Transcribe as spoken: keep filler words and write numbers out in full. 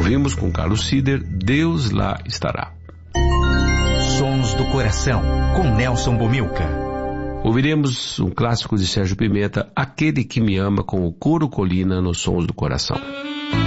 Ouvimos com Carlos Sider, Deus lá estará. Sons do Coração, com Nelson Bomilca. Ouviremos um clássico de Sérgio Pimenta, Aquele que me ama, com o Coro Colina nos Sons do Coração.